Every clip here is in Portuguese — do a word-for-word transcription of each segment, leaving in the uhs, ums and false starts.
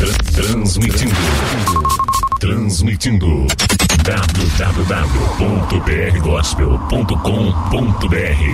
Transmitindo. Transmitindo. w w w ponto b r gospel ponto com ponto b r.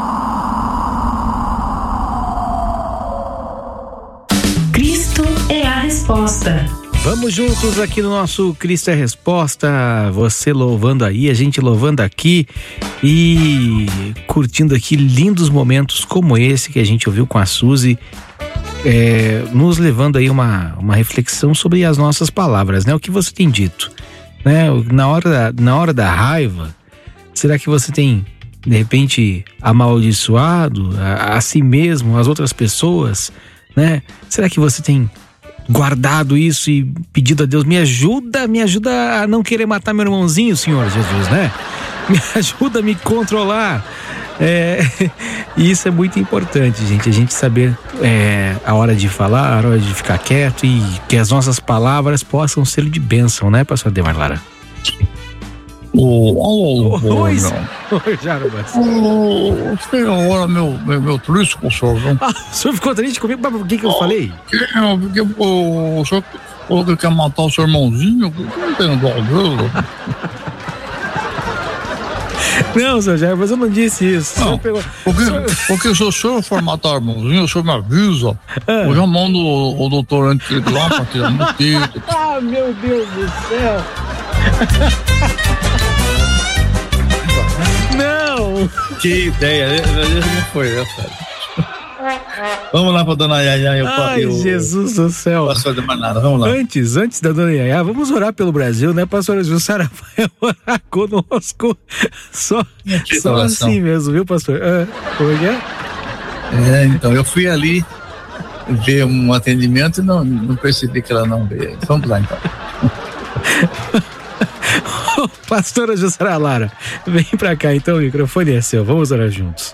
Cristo é a resposta. Vamos juntos aqui no nosso Cristo é a Resposta, você louvando aí, a gente louvando aqui e curtindo aqui lindos momentos como esse que a gente ouviu com a Suzy, é, nos levando aí uma, uma reflexão sobre as nossas palavras, né? O que você tem dito, né? Na hora, na hora da raiva, será que você tem, de repente, amaldiçoado a, a si mesmo, as outras pessoas, né? Será que você tem guardado isso e pedido a Deus, me ajuda, me ajuda a não querer matar meu irmãozinho, Senhor Jesus, né? Me ajuda a me controlar. É, e isso é muito importante, gente, a gente saber é, a hora de falar, a hora de ficar quieto e que as nossas palavras possam ser de bênção, né, pastor Ademar Lara? Oh, oh, Oi, oh, Oi, Jarbas. oh, fiquei agora meu, meu, meu triste com o senhor, não? Ah, o senhor ficou triste comigo? Mas por que que eu oh, falei? Que, porque oh, o senhor falou que quer matar o seu irmãozinho, eu não tenho dó dele. Não, seu Jarbas, eu não disse isso. Não, pegou... porque, senhor... porque se o senhor for matar o irmãozinho, o senhor me avisa. Ah. Eu já mando o, o doutor antigo lá pra tirar meu título. Ah, meu Deus do céu. Não! Que ideia, não foi essa. Vamos lá pra dona Yaya. Eu, Ai, eu, Jesus do céu. Pastor de Manada, vamos lá. Antes, antes da dona Yaya, vamos orar pelo Brasil, né? Pastora Jussara vai orar conosco. Só, só assim mesmo, viu, pastor? Ah, como é que é? É, então, eu fui ali ver um atendimento e não, não percebi que ela não veio. Vamos lá, então. Pastora Jussara Lara, vem pra cá então, o microfone é seu, vamos orar juntos.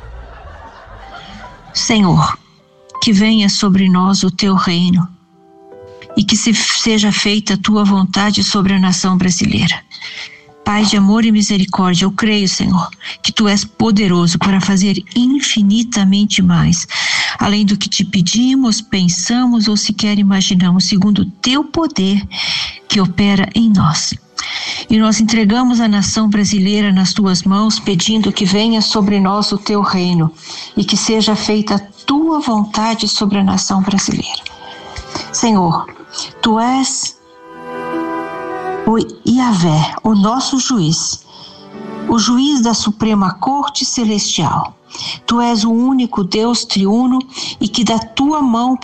Senhor, que venha sobre nós o teu reino e que se seja feita a tua vontade sobre a nação brasileira. Pai de amor e misericórdia, eu creio, Senhor, que tu és poderoso para fazer infinitamente mais, além do que te pedimos, pensamos ou sequer imaginamos, segundo o teu poder que opera em nós. E nós entregamos a nação brasileira nas tuas mãos, pedindo que venha sobre nós o teu reino e que seja feita a tua vontade sobre a nação brasileira. Senhor, tu és o Yahvé, o nosso juiz, o juiz da Suprema Corte Celestial. Tu és o único Deus triuno e que da tua mão